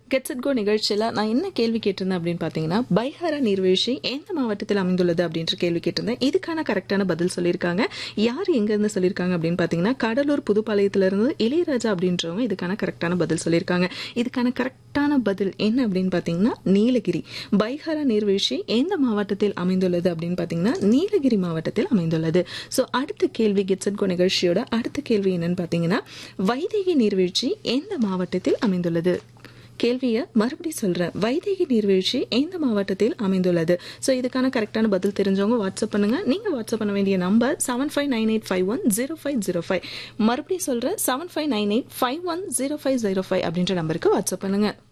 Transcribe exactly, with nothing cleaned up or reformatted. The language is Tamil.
கெட்ஸ் இட் கோ நிகழ்ச்சியில் நான் என்ன கேள்வி கேட்டிருந்தேன் அப்படின்னு பார்த்தீங்கன்னா, பைஹாரா நீர்வீழ்ச்சி எந்த மாவட்டத்தில் அமைந்துள்ளது அப்படின்ற கேள்வி கேட்டிருந்தேன். இதுக்கான கரெக்டான பதில் சொல்லியிருக்காங்க. யார் எங்கேருந்து சொல்லியிருக்காங்க அப்படின்னு பார்த்தீங்கன்னா, கடலூர் புதுப்பாளையத்திலிருந்து இளையராஜா அப்படின்றவங்க இதுக்கான கரெக்டான பதில் சொல்லியிருக்காங்க. இதுக்கான கரெக்டான பதில் என்ன அப்படின்னு பார்த்தீங்கன்னா, நீலகிரி. பைஹாரா நீர்வீழ்ச்சி எந்த மாவட்டத்தில் அமைந்துள்ளது அப்படின்னு பார்த்தீங்கன்னா, நீலகிரி மாவட்டத்தில் அமைந்துள்ளது. ஸோ அடுத்த கேள்வி கெட்ஸ் இட் கோ நிகழ்ச்சியோட அடுத்த கேள்வி என்னன்னு பார்த்தீங்கன்னா, வைதேகி நீர்வீழ்ச்சி எந்த மாவட்டத்தில் அமைந்துள்ளது? கேள்வியை மறுபடியும் சொல்கிறேன். வைதேகி நீர்வீழ்ச்சி எந்த மாவட்டத்தில் அமைந்துள்ளது? ஸோ இதுக்கான கரெக்டான பதில் தெரிஞ்சவங்க வாட்ஸ்அப் பண்ணுங்கள். நீங்கள் வாட்ஸ்அப் பண்ண வேண்டிய number seven five nine eight five one zero five zero five. மறுபடியும் சொல்கிறேன், seven five nine eight five one zero five zero five அப்படின்ற நம்பருக்கு வாட்ஸ்அப் பண்ணுங்கள்.